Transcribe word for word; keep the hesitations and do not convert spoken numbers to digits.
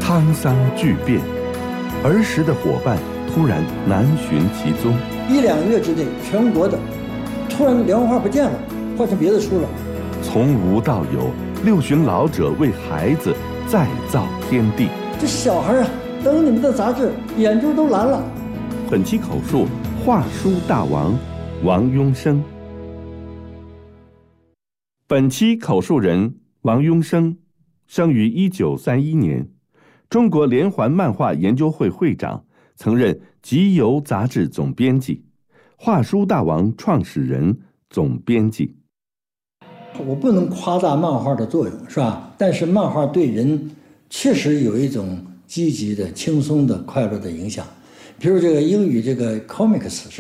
沧桑巨变，儿时的伙伴突然难寻其踪。 一两个月之内，全国的突然连环画不见了，换成别的书了。 从无到有，六旬老者为孩子再造天地。 这小孩啊，登你们的杂志，眼珠都蓝了。 本期口述画书大王王庸生。本期口述人王庸生，生于一九三一年，中国连环漫画研究会会长，曾任《集邮》杂志总编辑，画书大王创始人、总编辑。 我不能夸大漫画的作用，是吧？但是漫画对人确实有一种积极的、轻松的、快乐的影响。比如这个英语这个 comics 是